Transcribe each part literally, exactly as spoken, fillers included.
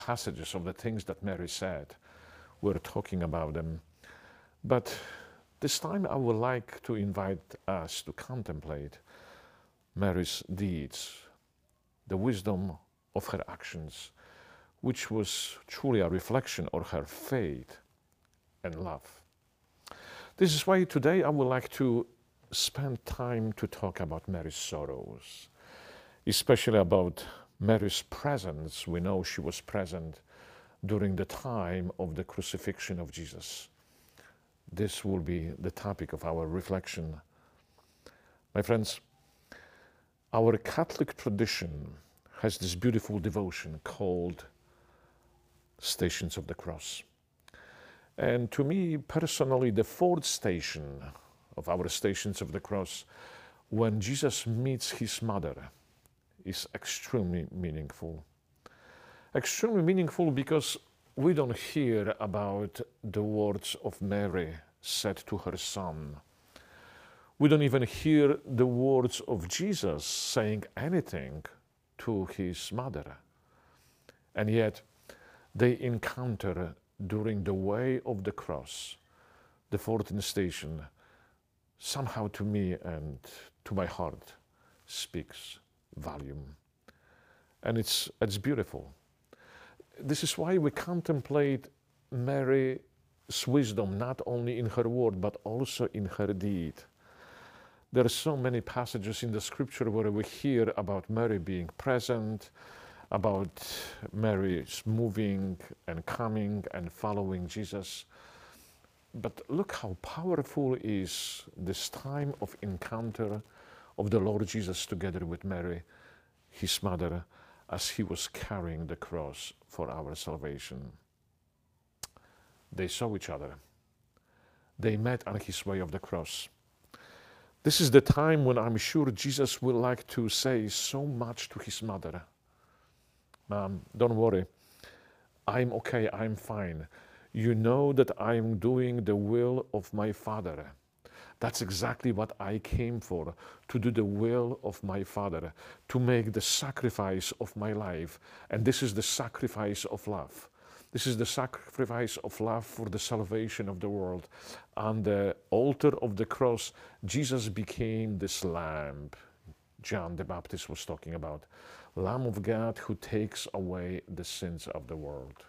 passages of the things that Mary said. We're talking about them. But this time I would like to invite us to contemplate Mary's deeds, the wisdom of her actions, which was truly a reflection of her faith and love. This is why today I would like to spend time to talk about Mary's sorrows, especially about Mary's presence. We know she was present during the time of the crucifixion of Jesus. This will be the topic of our reflection. My friends, our Catholic tradition has this beautiful devotion called Stations of the Cross. And to me personally, the fourth station of our Stations of the Cross, when Jesus meets his mother, is extremely meaningful. Extremely meaningful because we don't hear about the words of Mary said to her son. We don't even hear the words of Jesus saying anything to his mother. And yet they encounter during the way of the cross, the fourteenth station, somehow to me and to my heart speaks volume. And it's, it's beautiful. This is why we contemplate Mary's wisdom, not only in her word, but also in her deed. There are so many passages in the scripture where we hear about Mary being present, about Mary's moving and coming and following Jesus. But look how powerful is this time of encounter of the Lord Jesus together with Mary, his mother, as he was carrying the cross for our salvation. They saw each other. They met on his way of the cross. This is the time when I'm sure Jesus will like to say so much to his mother. Mom, don't worry. I'm okay, I'm fine. You know that I'm doing the will of my Father. That's exactly what I came for, to do the will of my Father, to make the sacrifice of my life. And this is the sacrifice of love. This is the sacrifice of love for the salvation of the world. On the altar of the cross, Jesus became this lamb John the Baptist was talking about. Lamb of God who takes away the sins of the world.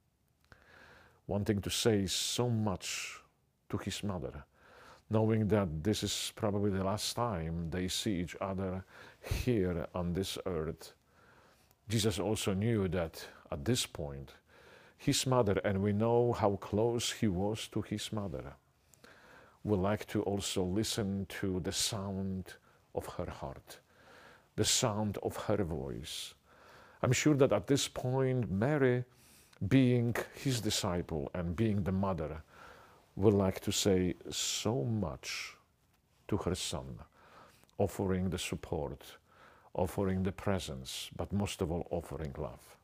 Wanting to say so much to his mother, knowing that this is probably the last time they see each other here on this earth. Jesus also knew that at this point, his mother, and we know how close he was to his mother, would like to also listen to the sound of her heart, the sound of her voice. I'm sure that at this point, Mary, being his disciple and being the mother, would like to say so much to her son, offering the support, offering the presence, but most of all, offering love.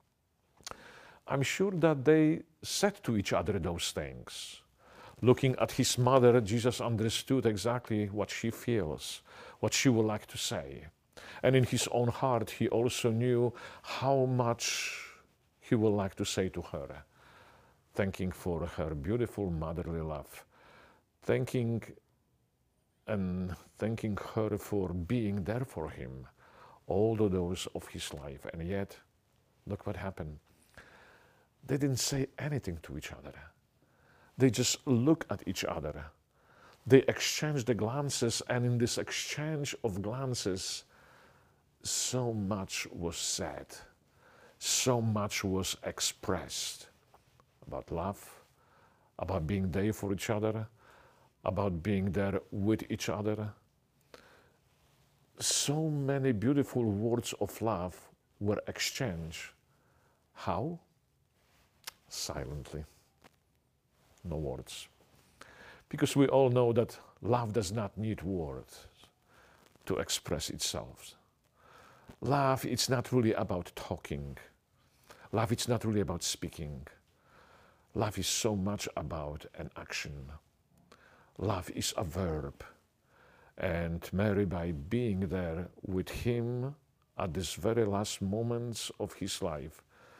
I'm sure that they said to each other those things. Looking at his mother, Jesus understood exactly what she feels, what she would like to say. And in his own heart, he also knew how much he would like to say to her, thanking for her beautiful motherly love, thanking and thanking her for being there for him all the days of his life. And yet, look what happened. They didn't say anything to each other. They just looked at each other. They exchanged the glances, and in this exchange of glances, so much was said, so much was expressed about love, about being there for each other, about being there with each other. So many beautiful words of love were exchanged. How? Silently. No words. Because we all know that love does not need words to express itself. Love, it's not really about talking. Love, it's not really about speaking. Love is so much about an action. Love is a verb. And Mary, by being there with him at this very last moments of his life,